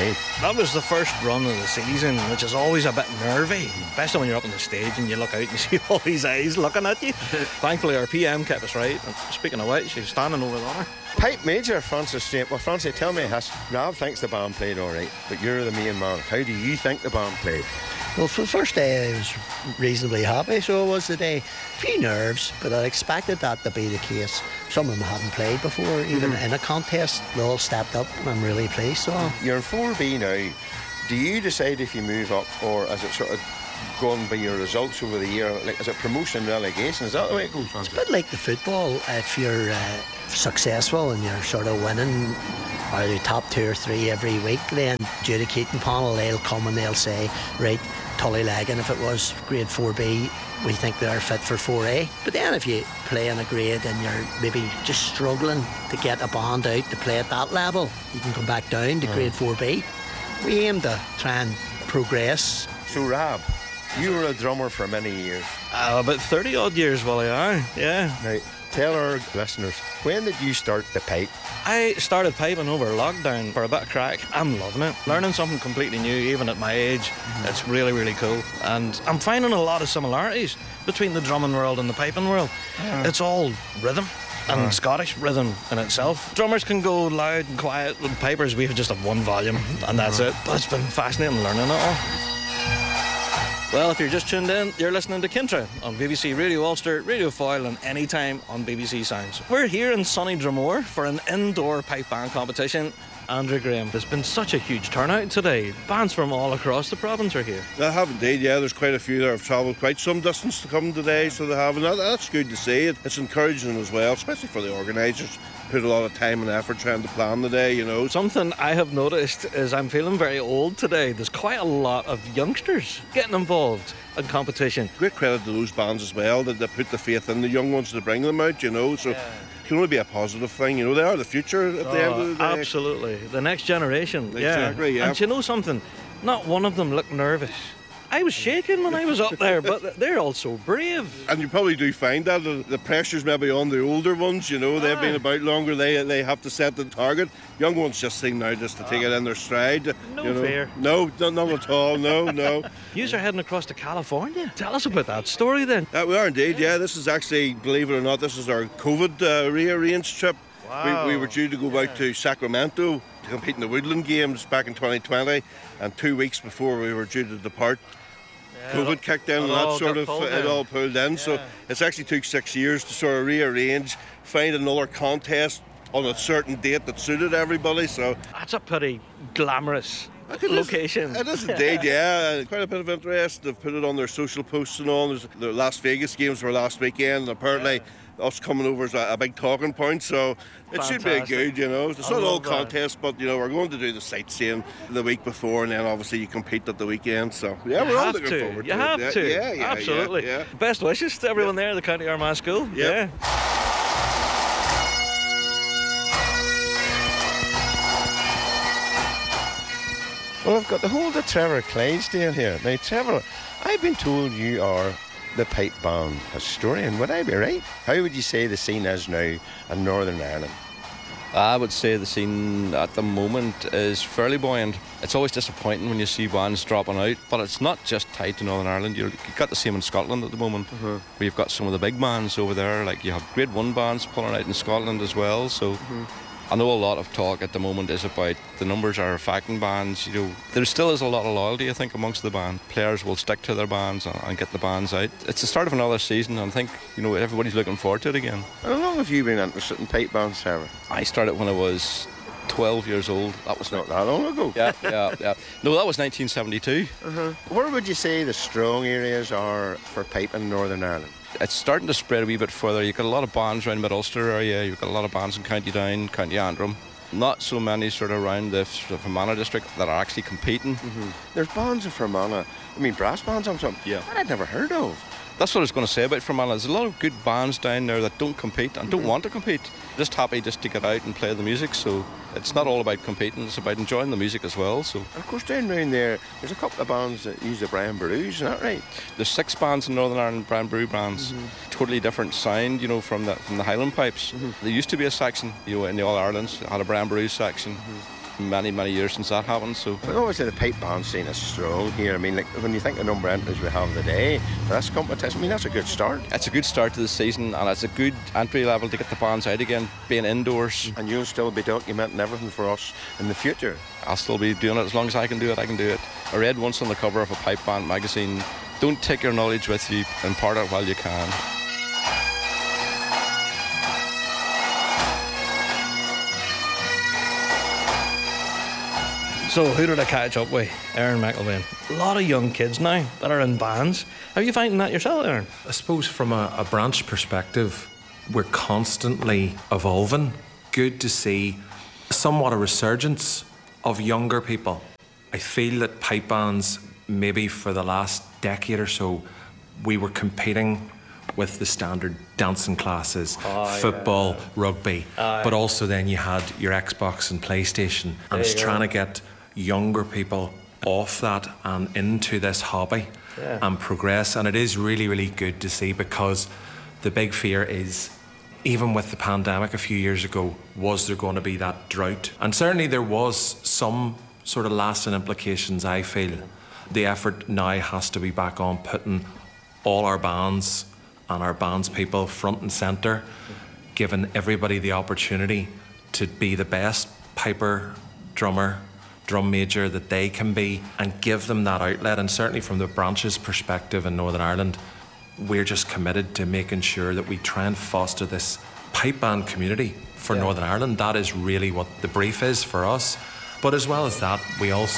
right? That was the first run of the season, which is always a bit nervy, especially when you're up on the stage and you look out and you see all these eyes looking at you. Thankfully, our PM kept us right. And speaking of which, she's standing over there. Pipe Major, Francis Strait. Well, Francie, tell me this. Rob thinks the band played all right, but you're the main man. How do you think the band played? Well, for the first day I was reasonably happy, so it was the day. A few nerves, but I expected that to be the case. Some of them hadn't played before, even in a contest. They all stepped up and I'm really pleased. So You're in 4B now. Do you decide if you move up, or is it sort of gone by your results over the year? Like, is it promotion and relegation? Is that the way it goes, it's Francis? a bit like the football. If you're successful and you're sort of winning, or the top 2 or 3 every week, then adjudicating panel, they'll come and they'll say, right, Tullylegging, if it was grade 4B, we think they're fit for 4A. But then if you play in a grade and you're maybe just struggling to get a band out to play at that level, you can come back down to grade 4B. We aim to try and progress. So, Rob, you were a drummer for many years. About 30 odd years, Willie, aye. Yeah. Now, tell our listeners, when did you start the pipe? I started piping over lockdown for a bit of crack. I'm loving it. Learning something completely new, even at my age. It's really, really cool. And I'm finding a lot of similarities between the drumming world and the piping world. It's all rhythm. And Scottish rhythm in itself. Drummers can go loud and quiet. With pipers, we just have one volume, and that's it. But it's been fascinating learning it all. Well, if you're just tuned in, you're listening to Kintra on BBC Radio Ulster, Radio Foyle, and anytime on BBC Sounds. We're here in sunny Dromore for an indoor pipe band competition. Andrew Graham, there's been such a huge turnout today. Bands from all across the province are here. They have indeed, yeah. There's quite a few that have travelled quite some distance to come today, so they have, and that's good to see. It's encouraging as well, especially for the organisers. Put a lot of time and effort trying to plan the day, you know. Something I have noticed is I'm feeling very old today. There's quite a lot of youngsters getting involved in competition. Great credit to those bands as well, that they put the faith in the young ones to bring them out, you know, so it can only be a positive thing, you know. They are the future at the end of the day. Absolutely. The next generation. Exactly, yeah. And do you know something? Not one of them looked nervous. I was shaking when I was up there, but they're all so brave. And you probably do find that the pressure's maybe on the older ones, you know. They've been about longer, they have to set the target. Young ones just seem now just to take it in their stride. No you know. fear. No, none at all, no. Yous are heading across to California. Tell us about that story then. We are indeed, yeah. This is actually, believe it or not, this is our COVID rearranged trip. Wow. We were due to go out to Sacramento to compete in the Woodland Games back in 2020, and 2 weeks before we were due to depart, COVID kicked in and that sort of, it all pulled in. So it's actually took 6 years to sort of rearrange, find another contest on a certain date that suited everybody. So That's a pretty glamorous location. It is indeed, yeah. Quite a bit of interest. They've put it on their social posts and all. The Las Vegas Games were last weekend, and apparently us coming over is a big talking point, so it should be good, you know. It's not all contest, but, you know, we're going to do the sightseeing the week before, and then obviously you compete at the weekend, so yeah, we're all looking forward to it. You have to. Yeah, absolutely. Yeah. Best wishes to everyone there at the County Armagh School. Yeah. Well, I've got the whole of Trevor Clydesdale here. Now, Trevor, I've been told you are the pipe band historian. Would I be right? How would you say the scene is now in Northern Ireland? I would say the scene at the moment is fairly buoyant. It's always disappointing when you see bands dropping out, but it's not just tied to Northern Ireland. You've got the same in Scotland at the moment, where you've got some of the big bands over there, like you have grade 1 bands pulling out in Scotland as well. So I know a lot of talk at the moment is about the numbers are affecting bands. You know, there still is a lot of loyalty, I think, amongst the band. Players will stick to their bands and get the bands out. It's the start of another season, and I think, you know, everybody's looking forward to it again. How long have you been interested in pipe bands, Trevor? I started when I was 12 years old. That was Not that long ago. Yeah. No, that was 1972. Where would you say the strong areas are for pipe in Northern Ireland? It's starting to spread a wee bit further. You've got a lot of bands around Mid-Ulster area. You've got a lot of bands in County Down, County Antrim. Not so many sort of around the Fermanagh district that are actually competing. There's bands in Fermanagh. I mean, brass bands on some. Yeah. That I'd never heard of. That's what I was going to say about Fermanagh. There's a lot of good bands down there that don't compete and don't want to compete. Just happy just to get out and play the music. So it's not all about competing, it's about enjoying the music as well. So And of course, down around there's a couple of bands that use the Brian Baroos, isn't that right? there's 6 bands in Northern Ireland, Brian Brew bands. Totally different sound, you know, from the Highland pipes. There used to be a section, you know, in the All Irelands, had a Brian Brew section. many, many years since that happened. So, But obviously the pipe band scene is strong here. I mean, like when you think the number of entries we have today for this competition, I mean, that's a good start. it's a good start to the season, and it's a good entry level to get the bands out again, being indoors. And you'll still be documenting everything for us in the future. I'll still be doing it as long as I can do it. I can do it. I read once on the cover of a pipe band magazine, don't take your knowledge with you, impart it while you can. So who did I catch up with? Aaron McElvain. A lot of young kids now that are in bands. Are you finding that yourself, Aaron? I suppose from a branch perspective, we're constantly evolving. Good to see somewhat a resurgence of younger people. I feel that pipe bands, maybe for the last decade or so, we were competing with the standard dancing classes, football, rugby, but also then you had your Xbox and PlayStation, and it's trying to get younger people off that and into this hobby and progress. And it is really, really good to see, because the big fear is, even with the pandemic a few years ago, was there going to be that drought? And certainly there was some sort of lasting implications, I feel. The effort now has to be back on putting all our bands and our bands people front and centre, giving everybody the opportunity to be the best piper, drummer, drum major that they can be, and give them that outlet. And certainly from the branch's perspective in Northern Ireland, we're just committed to making sure that we try and foster this pipe band community for Northern Ireland. That is really what the brief is for us. But as well as that, we also